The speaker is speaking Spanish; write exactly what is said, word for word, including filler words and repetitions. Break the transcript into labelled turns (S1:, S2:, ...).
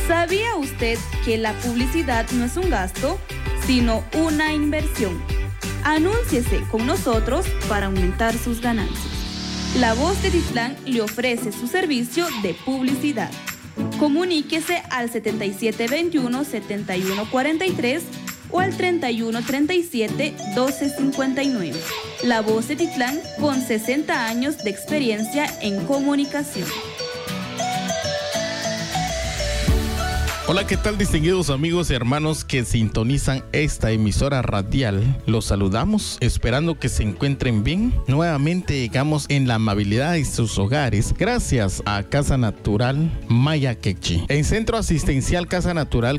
S1: ¿Sabía usted que la publicidad no es un gasto, sino una inversión? Anúnciese con nosotros para aumentar sus ganancias. La Voz de Titlán le ofrece su servicio de publicidad. Comuníquese al setenta y siete veintiuno, setenta y uno cuarenta y tres o al treinta y uno treinta y siete, doce cincuenta y nueve. La Voz de Titlán con sesenta años de experiencia en comunicación.
S2: Hola, ¿qué tal, distinguidos amigos y hermanos que sintonizan esta emisora radial? Los saludamos, esperando que se encuentren bien. Nuevamente llegamos en la amabilidad de sus hogares, gracias a Casa Natural Maya Quechi. En Centro Asistencial Casa Natural